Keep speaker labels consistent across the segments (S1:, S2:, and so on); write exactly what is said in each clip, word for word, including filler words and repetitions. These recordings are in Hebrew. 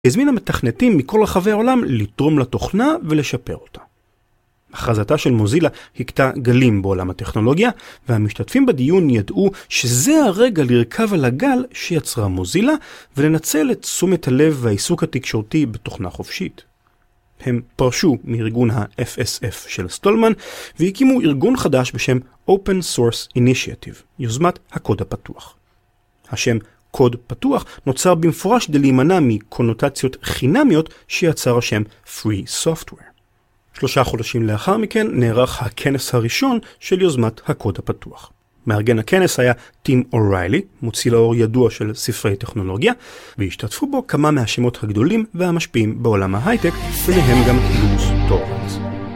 S1: הזמינה מתכנתים מכל רחבי העולם לתרום לתוכנה ולשפר אותה. הכרזתה של מוזילה הכתה גלים בעולם הטכנולוגיה, והמשתתפים בדיון ידעו שזה הרגע לרכב על הגל שיצרה מוזילה, ולנצל את תשומת הלב והעיסוק התקשורתי בתוכנה חופשית. הם פרשו מארגון ה-אף אס אף של סטולמן, והקימו ארגון חדש בשם Open Source Initiative, יוזמת הקוד הפתוח. השם קוד פתוח נוצר במפורש כדי להימנע מקונוטציות חינמיות שיצר השם Free Software. שלושה חודשים לאחר מכן נערך הכנס הראשון של יוזמת הקוד הפתוח. מארגן הכנס היה טים אוריילי, מוציא לאור ידוע של ספרי טכנולוגיה, והשתתפו בו כמה מהשמות הגדולים והמשפיעים בעולם ההייטק, ביניהם גם לוז טורבאלדס.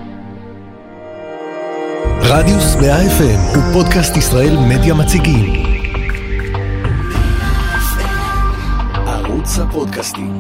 S2: רדיוס מאה אף אם הוא פודקאסט ישראל מדיה מציגים. ערוץ הפודקאסטים.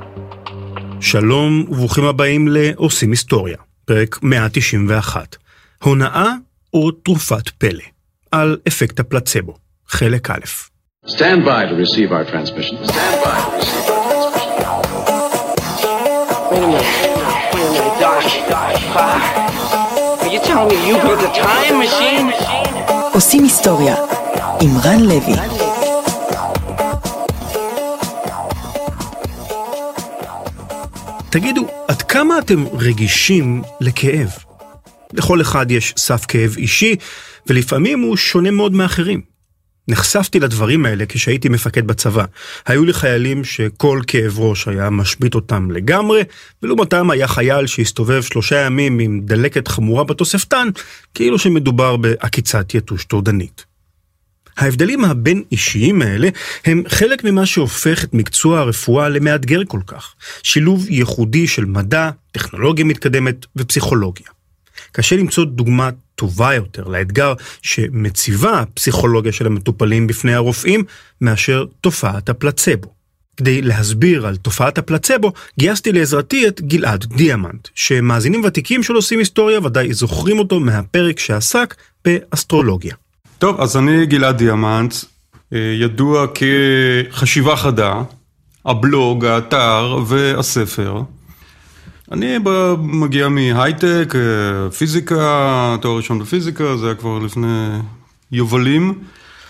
S1: שלום וברוכים הבאים לעושים היסטוריה, פרק מאה תשעים ואחת. הונאה או תרופת פלא, על אפקט הפלצבו, חלק א'.
S3: Stand by to receive our transmission. Stand by to receive our transmission.
S4: Wait a minute. Wait a minute, Doc. Doc. Are you telling me you built a time machine?
S5: עושים היסטוריה, עם רן לוי.
S1: תגידו, עד כמה אתם רגישים לכאב? לכל אחד יש סף כאב אישי, ולפעמים הוא שונה מאוד מאחרים. נחשפתי לדברים האלה כשהייתי מפקד בצבא. היו לי חיילים שכל כאב ראש היה משבית אותם לגמרי, ולעומתם היה חייל שהסתובב שלושה ימים עם דלקת חמורה בתוספתן, כאילו שמדובר בעקיצת יתוש טורדנית. ההבדלים הבין אישיים האלה הם חלק ממה שהופך את מקצוע הרפואה למאתגר כל כך. שילוב ייחודי של מדע, טכנולוגיה מתקדמת ופסיכולוגיה. קשה למצוא דוגמה טובה יותר לאתגר שמציבה הפסיכולוגיה של המטופלים בפני הרופאים מאשר תופעת הפלצבו. כדי להסביר על תופעת הפלצבו, גייסתי לעזרתי את גלעד דיאמנט, שמאזינים ותיקים של עושים היסטוריה ודאי זוכרים אותו מהפרק שעסק באסטרולוגיה.
S6: טוב, אז אני גלעד דיאמנט, ידוע כחשיבה חדה, הבלוג, האתר והספר. אני מגיע מהייטק, פיזיקה, תואר ראשון בפיזיקה, זה היה כבר לפני יובלים.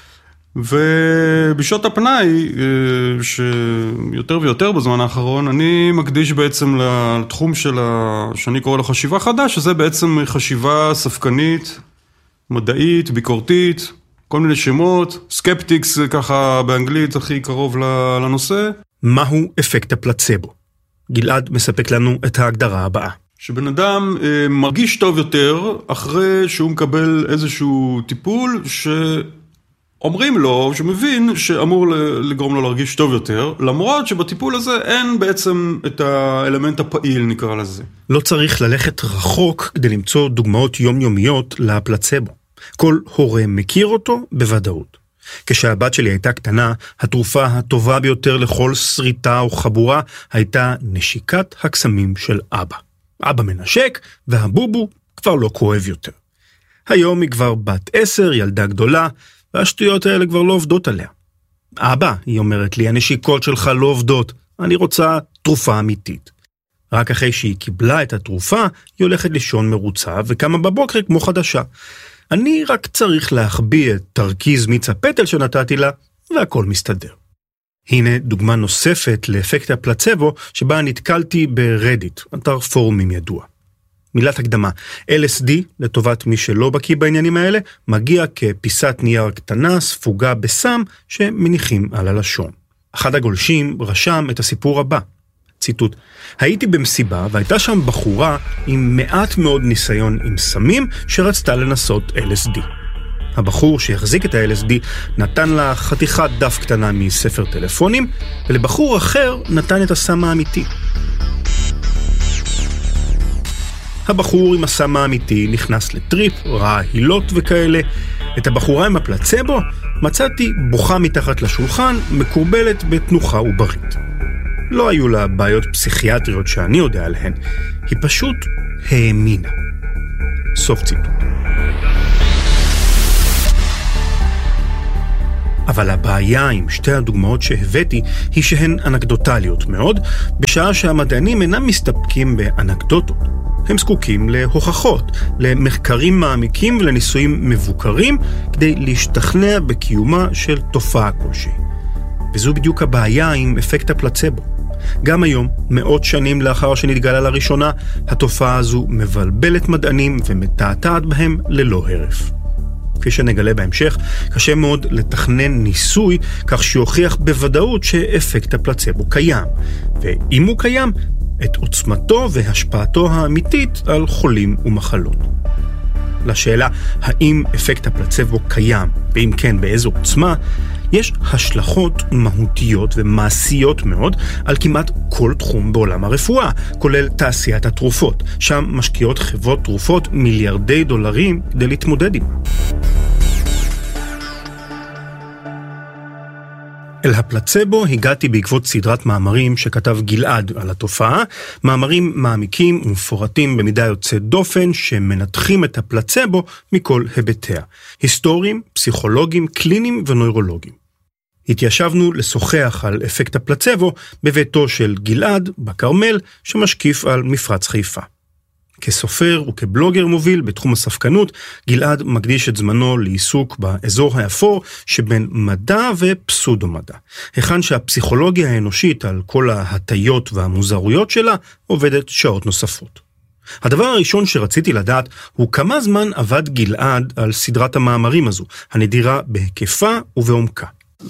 S6: ובשעות הפנאי, שיותר ויותר בזמן האחרון, אני מקדיש בעצם לתחום של ה... שאני קורא לו חשיבה חדה, שזה בעצם חשיבה ספקנית, מדעית, ביקורתית, כל מיני שמות, סקפטיקס ככה באנגלית הכי קרוב לנושא.
S1: מהו אפקט הפלצבו? גלעד מספק לנו את ההגדרה הבאה.
S6: שבן אדם אה, מרגיש טוב יותר אחרי שהוא מקבל איזשהו טיפול שאומרים לו, שמבין שאמור לגרום לו להרגיש טוב יותר, למרות שבטיפול הזה אין בעצם את האלמנט הפעיל נקרא לזה.
S1: לא צריך ללכת רחוק כדי למצוא דוגמאות יומיומיות לפלצבו. כל הורה מכיר אותו בוודאות. כשהבת שלי הייתה קטנה, התרופה הטובה ביותר לכל שריטה או חבורה הייתה נשיקת הקסמים של אבא. אבא מנשק והבובו כבר לא כואב יותר. היום היא כבר בת עשר, ילדה גדולה, והשטויות האלה כבר לא עובדות עליה. אבא, היא אומרת לי, הנשיקות שלך לא עובדות, אני רוצה תרופה אמיתית. רק אחרי שהיא קיבלה את התרופה, היא הולכת לישון מרוצה וקמה בבוקר כמו חדשה. אני רק צריך להחביא את תרכיז מיץ הפטל שנתתי לה, והכל מסתדר. הנה דוגמה נוספת לאפקט הפלצבו, שבה נתקלתי ברדיט, אתר פורומים ידוע. מילת הקדמה, אל אס די, לטובת מי שלא בקיא בעניינים האלה, מגיע כפיסת נייר קטנה ספוגה בסם שמניחים על הלשון. אחד הגולשים רשם את הסיפור הבא. ציטוט, הייתי במסיבה והייתה שם בחורה עם מעט מאוד ניסיון עם סמים שרצתה לנסות אל אס די. הבחור שהחזיק את ה-אל אס די נתן לה חתיכת דף קטנה מספר טלפונים, ולבחור אחר נתן את הסם האמיתי. הבחור עם הסם האמיתי נכנס לטריפ, ראה הילות וכאלה. את הבחורה עם הפלצבו מצאתי בוכה מתחת לשולחן, מקורבלת בתנוחה וברית. לא היו לה בעיות פסיכיאטריות שאני יודע עליהן, היא פשוט האמינה. סוף ציטוט. אבל הבעיה עם שתי הדוגמאות שהבאתי היא שהן אנקדוטליות מאוד, בשעה שהמדענים אינם מסתפקים באנקדוטות. הם זקוקים להוכחות, למחקרים מעמיקים ולניסויים מבוקרים כדי להשתכנע בקיומה של תופעה כלשהי. וזו בדיוק הבעיה עם אפקט הפלצבו. גם היום, מאות שנים לאחר שנתגלה לראשונה, התופעה הזו מבלבלת מדענים ומתעתעת בהם ללא הרף. כפי שנגלה בהמשך, קשה מאוד לתכנן ניסוי כך שיוכיח בוודאות שאפקט הפלצבו קיים. ואם הוא קיים, את עוצמתו והשפעתו האמיתית על חולים ומחלות. לשאלה האם אפקט הפלצבו קיים, ואם כן באיזו עוצמה, יש השלכות מהותיות ומעשיות מאוד על כמעט כל תחום בעולם הרפואה, כולל תעשיית התרופות, שם משקיעות חברות תרופות מיליארדי דולרים כדי להתמודד עם. אל הפלצבו הגעתי בעקבות סדרת מאמרים שכתב גלעד על התופעה, מאמרים מעמיקים ומפורטים במידה יוצאת דופן שמנתחים את הפלצבו מכל היבטיה, היסטוריים, פסיכולוגיים, קליניים ונוירולוגיים. התיישבנו לשוחח על אפקט הפלצבו בביתו של גלעד בקרמל שמשקיף על מפרץ חיפה. כסופר וכבלוגר מוביל בתחום הספקנות, גלעד מקדיש את זמנו לעיסוק באזור האפור שבין מדע ופסודו-מדע, היכן שהפסיכולוגיה האנושית על כל ההטיות והמוזרויות שלה עובדת שעות נוספות. הדבר הראשון שרציתי לדעת הוא כמה זמן עבד גלעד על סדרת המאמרים הזו, הנדירה בהיקפה ובעומקה.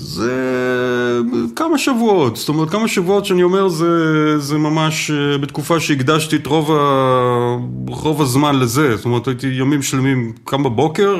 S6: זה כמה שבועות, זאת אומרת כמה שבועות שאני אומר זה, זה ממש בתקופה שהקדשתי את רוב, ה, רוב הזמן לזה, זאת אומרת הייתי ימים שלמים קם בבוקר,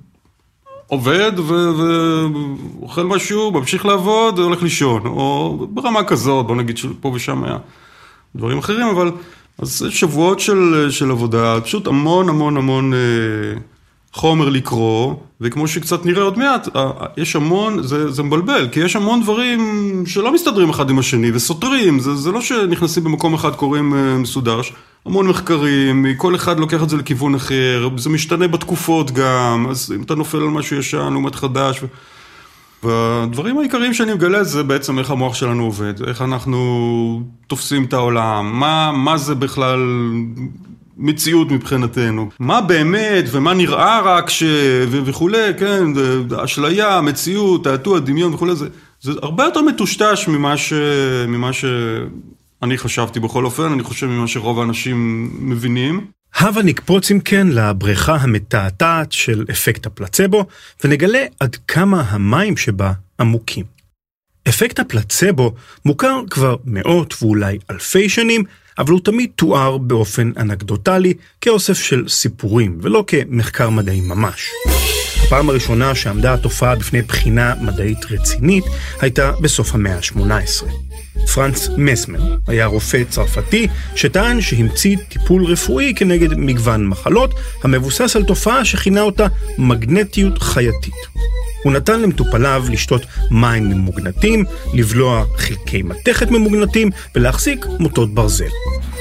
S6: עובד ואוכל משהו, ממשיך לעבוד והולך לישון, או ברמה כזאת, בוא נגיד שפה ושם היה דברים אחרים, אבל אז שבועות של, של עבודה, פשוט המון המון המון חומר לקרוא, וכמו שקצת נראה עוד מעט, יש המון, זה, זה מבלבל, כי יש המון דברים שלא מסתדרים אחד עם השני, וסותרים, זה, זה לא שנכנסים במקום אחד קוראים מסודר, המון מחקרים, כל אחד לוקח את זה לכיוון אחר, זה משתנה בתקופות גם, אז אם אתה נופל על משהו ישן, לעומת חדש, ו... והדברים העיקריים שאני מגלה זה בעצם איך המוח שלנו עובד, איך אנחנו תופסים את העולם, מה, מה זה בכלל מציאות מבחינתנו, מה באמת ומה נראה רק ש... ו... וכו', כן, אשליה, מציאות, תעתוע, דמיון וכו', זה, זה הרבה יותר מטושטש ממה ש... ממה שאני חשבתי בכל אופן, אני חושב ממה שרוב האנשים מבינים.
S1: הווה נקפוץ אם כן לבריכה המתעתעת של אפקט הפלצבו, ונגלה עד כמה המים שבה עמוקים. אפקט הפלצבו מוכר כבר מאות ואולי אלפי שנים, אבל הוא תמיד תואר באופן אנקדוטלי כאוסף של סיפורים, ולא כמחקר מדעי ממש. הפעם הראשונה שעמדה התופעה בפני בחינה מדעית רצינית הייתה בסוף המאה ה-שמונה עשרה. פרנץ מסמר היה רופא צרפתי שטען שהמציא טיפול רפואי כנגד מגוון מחלות המבוסס על תופעה שכינה אותה מגנטיות חייתית. הוא נתן למטופליו לשתות מים ממוגנטים, לבלוע חלקי מתכת ממוגנטים ולהחזיק מוטות ברזל.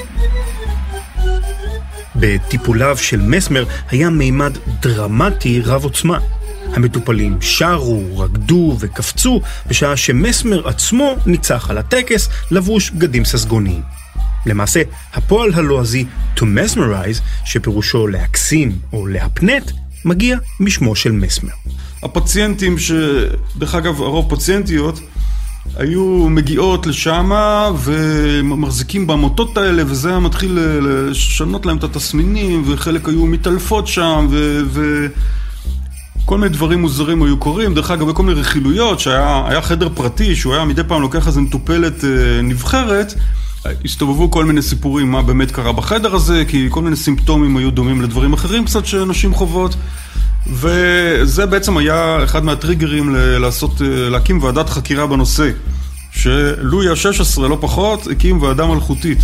S1: בטיפוליו של מסמר היה מימד דרמטי רב עוצמה. המטופלים שרו, רקדו וקפצו, בשעה שמסמר עצמו ניצח על הטקס לבוש בגדים ססגוניים. למעשה, הפועל הלועזי to mesmerize, שפירושו להקסים או להפנט, מגיע משמו של מסמר.
S6: הפציינטים, שדרך אגב הרוב פציינטיות, היו מגיעות לשם ומחזיקים במוטות האלה, וזה היה מתחיל לשנות להם את התסמינים, וחלק היו מתעלפות שם, ו... ו... כל מיני דברים מוזרים היו קורים, דרך אגב, בכל מיני רכילויות, שהיה חדר פרטי, שהוא היה מדי פעם לוקח איזו מטופלת אה, נבחרת, הסתובבו כל מיני סיפורים מה באמת קרה בחדר הזה, כי כל מיני סימפטומים היו דומים לדברים אחרים קצת שאנשים חוות, וזה בעצם היה אחד מהטריגרים ל- לעשות, להקים ועדת חקירה בנושא, שלואי ה-שש עשרה לא פחות, הקים ועדה מלכותית.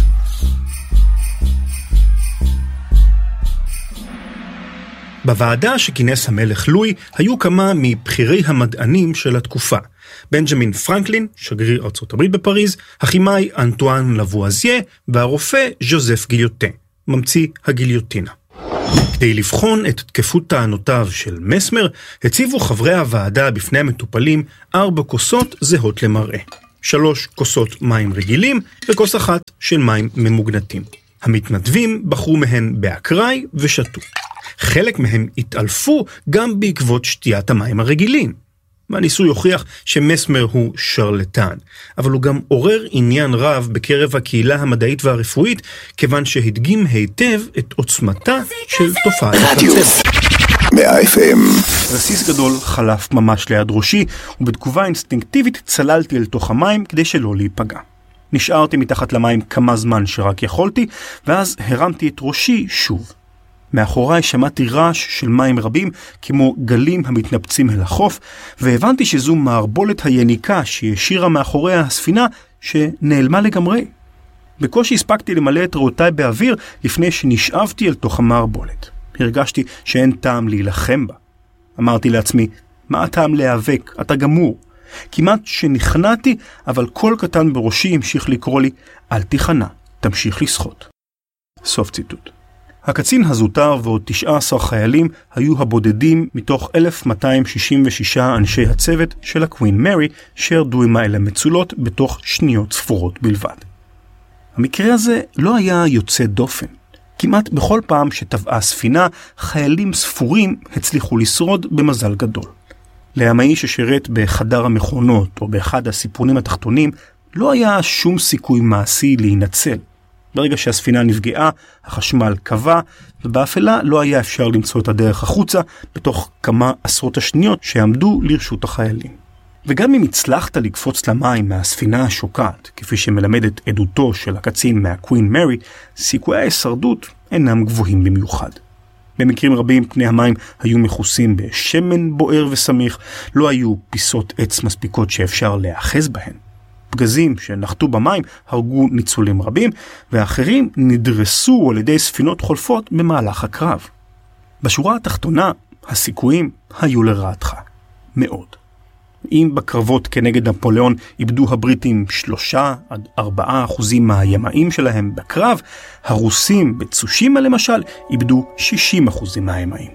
S1: בוועדה שכינס המלך לואי היו כמה מבחירי המדענים של התקופה. בנג'מין פרנקלין, שגריר ארצות הברית בפריז, הכימאי אנטואן לבואזיה והרופא ז'וזף גיליוטין, ממציא הגיליוטינה. כדי לבחון את תקפות טענותיו של מסמר, הציבו חברי הוועדה בפני המטופלים ארבע כוסות זהות למראה. שלוש כוסות מים רגילים וכוס אחת של מים ממוגנטים. המתנדבים בחרו מהן באקראי ושתו. חלק מהם התעלפו גם בעקבות שתיית המים הרגילים. והניסוי הוכיח שמסמר הוא שרלטן, אבל הוא גם עורר עניין רב בקרב הקהילה המדעית והרפואית, כיוון שהדגים היטב את עוצמתה של תופעת הפלצבו.
S2: מאה אף אם.
S1: רסיס גדול חלף ממש ליד ראשי, ובתגובה אינסטינקטיבית צללתי אל תוך המים כדי שלא להיפגע. נשארתי מתחת למים כמה זמן שרק יכולתי, ואז הרמתי את ראשי שוב. מאחוריי שמעתי רעש של מים רבים כמו גלים המתנפצים אל החוף, והבנתי שזו מערבולת היניקה שהשאירה מאחוריה הספינה שנעלמה לגמרי. בקושי הספקתי למלא את רעותיי באוויר לפני שנשאבתי אל תוך המערבולת. הרגשתי שאין טעם להילחם בה. אמרתי לעצמי, מה הטעם להיאבק? אתה גמור. כמעט שנכנעתי, אבל קול קטן בראשי המשיך לקרוא לי, אל תיכנע, תמשיך לשחות. סוף ציטוט. הקצין הזוטר ועוד תשעה עשר חיילים היו הבודדים מתוך אלף מאתיים שישים ושישה אנשי הצוות של הקווין מרי שירדו עם האלה מצולות בתוך שניות ספורות בלבד. המקרה הזה לא היה יוצא דופן. כמעט בכל פעם שטבעה ספינה, חיילים ספורים הצליחו לשרוד במזל גדול. לימאי ששירת בחדר המכונות או באחד הסיפונים התחתונים לא היה שום סיכוי מעשי להינצל. ברגע שהספינה נפגעה, החשמל קבע, ובאפלה לא היה אפשר למצוא את הדרך החוצה בתוך כמה עשרות השניות שעמדו לרשות החיילים. וגם אם הצלחת לקפוץ למים מהספינה השוקעת, כפי שמלמדת עדותו של הקצין מהקווין מרי, סיכויי ההישרדות אינם גבוהים במיוחד. במקרים רבים פני המים היו מכוסים בשמן בוער וסמיך, לא היו פיסות עץ מספיקות שאפשר להאחז בהן. פגזים שנחתו במים הרגו ניצולים רבים, ואחרים נדרסו על ידי ספינות חולפות במהלך הקרב. בשורה התחתונה, הסיכויים היו לרעתך. מאוד. אם בקרבות כנגד נפוליאון איבדו הבריטים שלושה עד ארבעה אחוזים מהימאים שלהם בקרב, הרוסים בצושימה למשל איבדו שישים אחוזים מהימאים.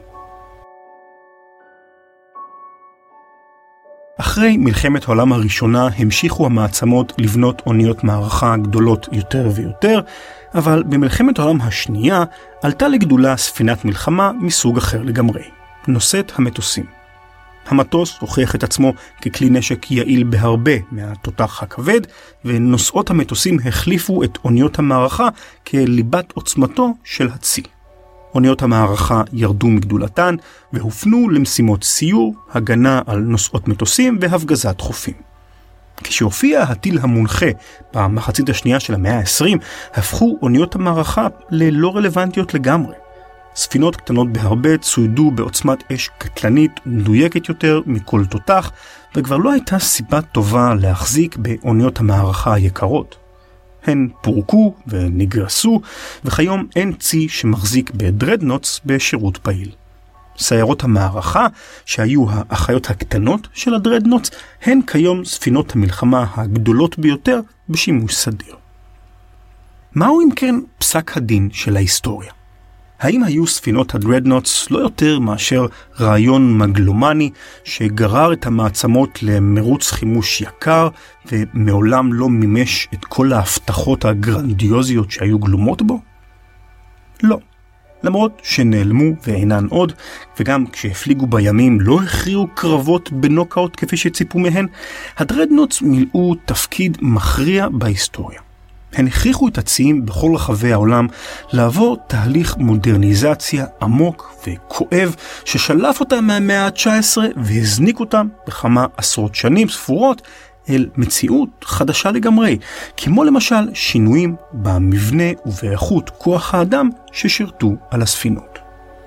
S1: אחרי מלחמת העולם הראשונה המשיכו המעצמות לבנות אוניות מערכה גדולות יותר ויותר, אבל במלחמת העולם השנייה עלתה לגדולה ספינת מלחמה מסוג אחר לגמרי, נושאת המטוסים. המטוס הוכיח את עצמו ככלי נשק יעיל בהרבה מהתותח הכבד, ונושאות המטוסים החליפו את אוניות המערכה כליבת עוצמתו של הצי. אוניות המערכה ירדו מגדולתן והופנו למשימות סיור, הגנה על נושאות מטוסים והפגזת חופים. כשהופיע הטיל המונחה במחצית השנייה של המאה ה-עשרים, הפכו אוניות המערכה ללא רלוונטיות לגמרי. ספינות קטנות בהרבה צוידו בעוצמת אש קטלנית ומדויקת יותר מכל תותח, וכבר לא הייתה סיבה טובה להחזיק באוניות המערכה היקרות. הן פורקו ונגרסו, וכיום אין צי שמחזיק בדרדנוטס בשירות פעיל. סיירות המערכה, שהיו האחיות הקטנות של הדרדנוטס, הן כיום ספינות המלחמה הגדולות ביותר בשימוש סדיר. מהו אם כן פסק הדין של ההיסטוריה? האם היו ספינות הדרדנוטס לא יותר מאשר רעיון מגלומני שגרר את המעצמות למרוץ חימוש יקר ומעולם לא מימש את כל ההבטחות הגרנדיוזיות שהיו גלומות בו? לא. למרות שנעלמו ואינן עוד, וגם כשהפליגו בימים לא הכריעו קרבות בנוקאוט כפי שציפו מהן, הדרדנוטס מילאו תפקיד מכריע בהיסטוריה. הן הכריחו את הציים בכל רחבי העולם לעבור תהליך מודרניזציה עמוק וכואב ששלף אותם מהמאה ה-תשע עשרה והזניק אותם בכמה עשרות שנים ספורות אל מציאות חדשה לגמרי, כמו למשל שינויים במבנה ובאיכות כוח האדם ששירתו על הספינות.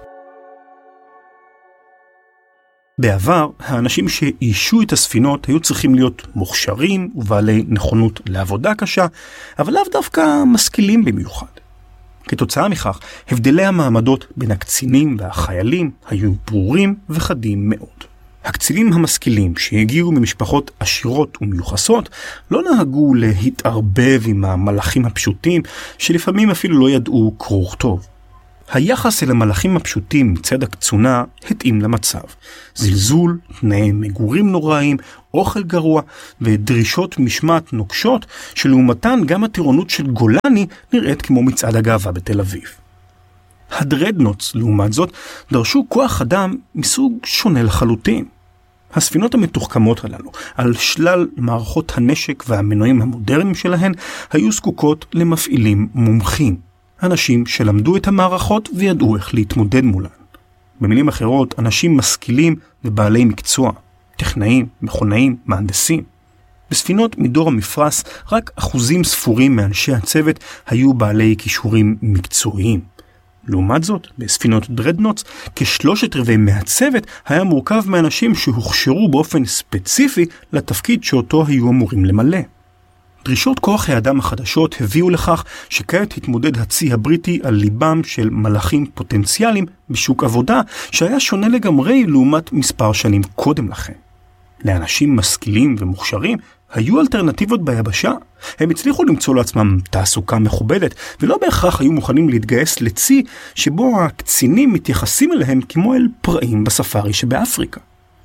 S1: בעבר, האנשים שאישו את הספינות היו צריכים להיות מוכשרים ובעלי נכונות לעבודה קשה, אבל לאו דווקא משכילים במיוחד. כתוצאה מכך, הבדלי המעמדות בין הקצינים והחיילים היו ברורים וחדים מאוד. הקצינים המשכילים שהגיעו ממשפחות עשירות ומיוחסות לא נהגו להתערבב עם המלאכים הפשוטים שלפעמים אפילו לא ידעו קרוא וכתוב. היחס אל המלאכים הפשוטים מצד הקצונה התאים למצב. זלזול, תנאי מגורים נוראים, אוכל גרוע ודרישות משמעת נוקשות, שלעומתן גם הטירונות של גולני נראית כמו מצעד הגאווה בתל אביב. הדרדנוטס, לעומת זאת, דרשו כוח אדם מסוג שונה לחלוטין. הספינות המתוחכמות הללו, על שלל מערכות הנשק והמנועים המודרניים שלהן, היו זקוקות למפעילים מומחים. אנשים שלמדו את המערכות וידעו איך להתמודד מולן. במילים אחרות, אנשים משכילים ובעלי מקצוע, טכנאים, מכונאים, מהנדסים. בספינות מדור המפרס, רק אחוזים ספורים מאנשי הצוות היו בעלי כישורים מקצועיים. לעומת זאת, בספינות דרדנוטס, כשלושת רבעי מהצוות היה מורכב מאנשים שהוכשרו באופן ספציפי לתפקיד שאותו היו אמורים למלא. דרישות כוח האדם החדשות הביאו לכך שכעת התמודד הצי הבריטי על ליבם של מלאכים פוטנציאליים בשוק עבודה שהיה שונה לגמרי לעומת מספר שנים קודם לכן. לאנשים משכילים ומוכשרים היו אלטרנטיבות ביבשה. הם הצליחו למצוא לעצמם תעסוקה מכובדת ולא בהכרח היו מוכנים להתגייס לצי שבו הקצינים מתייחסים אליהם כמו אל פראים בספארי שבאפריקה.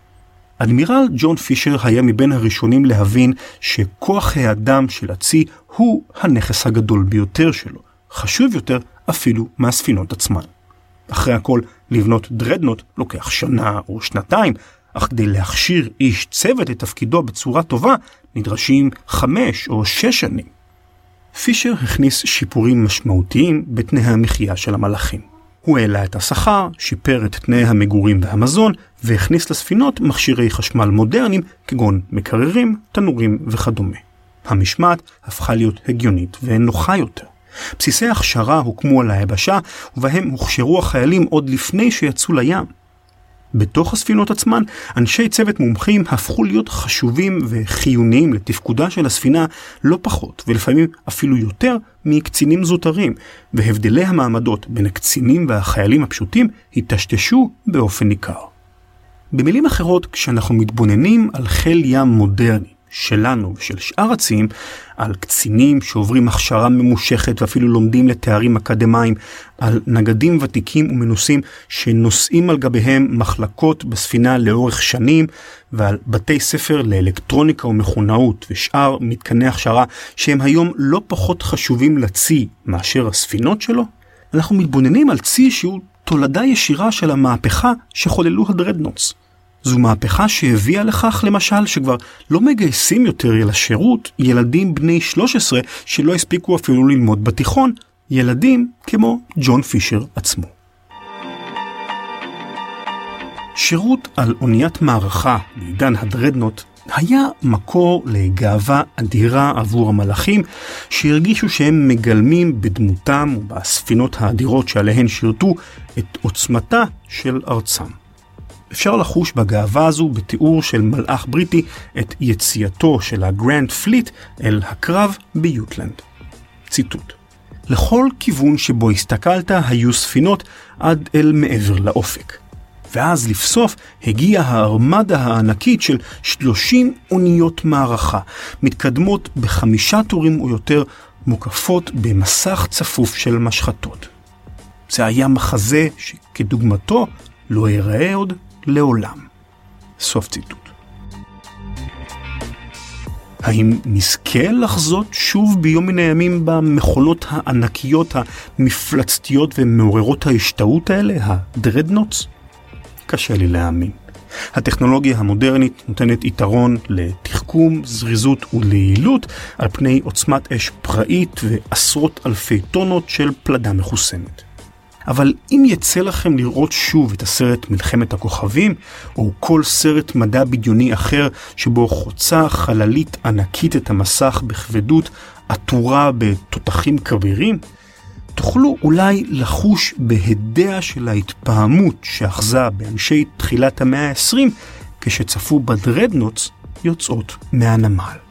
S1: אדמירל ג'ון פישר היה מבין הראשונים להבין שכוח האדם של הצי הוא הנכס הגדול ביותר שלו, חשוב יותר אפילו מהספינות עצמן. אחרי הכל, לבנות דרדנוט לוקח שנה או שנתיים, אך כדי להכשיר איש צוות לתפקידו בצורה טובה, נדרשים חמש או שש שנים. פישר הכניס שיפורים משמעותיים בתנאי המחיה של המלאכים. הוא העלה את השכר, שיפר את תנאי המגורים והמזון, והכניס לספינות מכשירי חשמל מודרניים כגון מקררים, תנורים וכדומה. המשמעת הפכה להיות הגיונית ונוחה יותר. בסיסי הכשרה הוקמו על היבשה, ובהם הוכשרו החיילים עוד לפני שיצאו לים. בתוך הספינות עצמן, אנשי צוות מומחים הפכו להיות חשובים וחיוניים לתפקודה של הספינה לא פחות, ולפעמים אפילו יותר מקצינים זוטרים, והבדלי המעמדות בין הקצינים והחיילים הפשוטים התשתשו באופן ניכר. במילים אחרות, כשאנחנו מתבוננים על חיל ים מודרני, שלנו ושל שאר הציים, על קצינים שעוברים הכשרה ממושכת ואפילו לומדים לתארים אקדמיים, על נגדים ותיקים ומנוסים שנושאים על גביהם מחלקות בספינה לאורך שנים, ועל בתי ספר לאלקטרוניקה ומכונאות ושאר מתקני הכשרה שהם היום לא פחות חשובים לצי מאשר הספינות שלו, אנחנו מתבוננים על צי שהוא תולדה ישירה של המהפכה שחוללו הדרדנוטס. זו מהפכה שהביאה לכך למשל שכבר לא מגייסים יותר אל השירות ילדים בני שלוש עשרה שלא הספיקו אפילו ללמוד בתיכון, ילדים כמו ג'ון פישר עצמו. שירות על אוניית מערכה בעידן הדרדנוט היה מקור לגאווה אדירה עבור המלאכים שהרגישו שהם מגלמים בדמותם ובספינות האדירות שעליהן שירתו את עוצמתה של ארצם. אפשר לחוש בגאווה הזו בתיאור של מלאך בריטי את יציאתו של הגרנד פליט אל הקרב ביוטלנד. ציטוט: לכל כיוון שבו הסתכלת היו ספינות עד אל מעבר לאופק. ואז לפסוף הגיעה הארמדה הענקית של שלושים אוניות מערכה, מתקדמות בחמישה טורים או יותר, מוקפות במסך צפוף של משחטות. זה היה מחזה שכדוגמתו לא ייראה עוד לעולם. סוף ציטוט. האם נזכה לחזות שוב ביום מן הימים במכונות הענקיות המפלצתיות ומעוררות ההשתאות האלה, הדרדנוטס? קשה לי להאמין. הטכנולוגיה המודרנית נותנת יתרון לתחכום, זריזות וליעילות על פני עוצמת אש פראית ועשרות אלפי טונות של פלדה מחוסמת. אבל אם יצא לכם לראות שוב את הסרט מלחמת הכוכבים, או כל סרט מדע בדיוני אחר שבו חוצה חללית ענקית את המסך בכבדות עטורה בתותחים כבירים, תוכלו אולי לחוש בהדע של ההתפעמות שאחזה באנשי תחילת המאה ה-עשרים כשצפו בדרדנוטס יוצאות מהנמל.